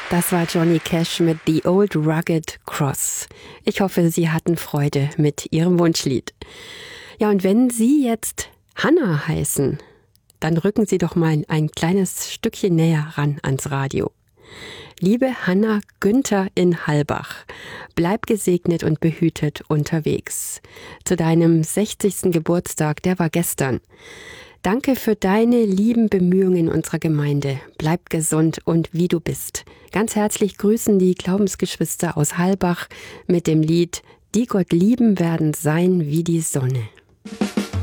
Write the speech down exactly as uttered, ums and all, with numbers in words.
Das war Johnny Cash mit The Old Rugged Cross. Ich hoffe, Sie hatten Freude mit Ihrem Wunschlied. Ja, und wenn Sie jetzt Hanna heißen, dann rücken Sie doch mal ein kleines Stückchen näher ran ans Radio. Liebe Hanna Günther in Halbach, bleib gesegnet und behütet unterwegs. Zu deinem sechzigsten Geburtstag, der war gestern. Danke für deine lieben Bemühungen in unserer Gemeinde. Bleib gesund und wie du bist. Ganz herzlich grüßen die Glaubensgeschwister aus Halbach mit dem Lied Die Gott lieben werden sein wie die Sonne.